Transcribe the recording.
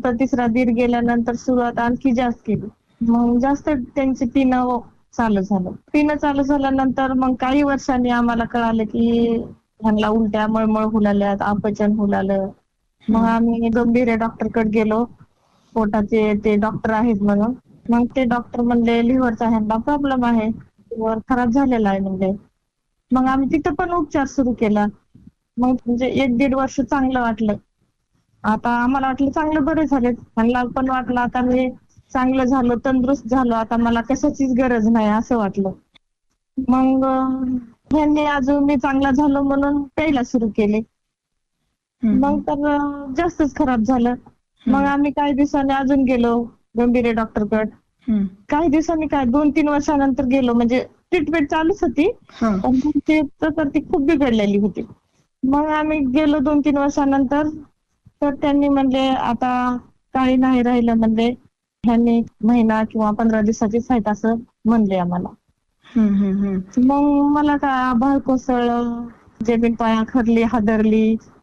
तिसरा दीर गेल्यानंतर सुरुवात आणखी जास्त केली. मग जास्त त्यांची पिणं चालू झालं. पिणं चालू झाल्यानंतर मग काही वर्षांनी आम्हाला कळालं की ह्यांना उलट्या, मळमळ होऊ लागल्यात, अपचन होऊ लागलं. मग आम्ही गंभीर डॉक्टरकडे गेलो. पोटाचे ते डॉक्टर आहेत म्हणून. मग ते डॉक्टर म्हणले लिव्हरचा ह्यांना प्रॉब्लेम आहे, लिव्हर खराब झालेला आहे म्हणले. मग आम्ही तिथं पण उपचार सुरू केला. मग म्हणजे 1-1.5 वर्ष चांगलं वाटलं. आता आम्हाला वाटलं चांगलं बरे झाले. ह्यांना पण वाटलं आता मी चांगलं झालो, तंदुरुस्त झालो, आता मला कशाचीच गरज नाही असं वाटलं. मग ह्यांनी अजून मी चांगला झालो म्हणून प्यायला सुरू केले. मग तर जास्तच खराब झालं. मग आम्ही काही दिवसांनी अजून गेलो गंभीर डॉक्टरकडे. काही दिवसांनी काय 2-3 वर्षानंतर गेलो, म्हणजे ट्रीटमेंट चालूच होती, पण ते प्रकृती खूप बिघडलेली होती. मग आम्ही गेलो 2-3 वर्षानंतर, तर त्यांनी म्हणले आता काही नाही राहिलं म्हणले, ह्यांनी महिना किंवा 15 दिवसाचीच आहेत असं म्हणले आम्हाला. मग मला काय आभाळ कोसळलं, जमीन पायाखाली हादरली.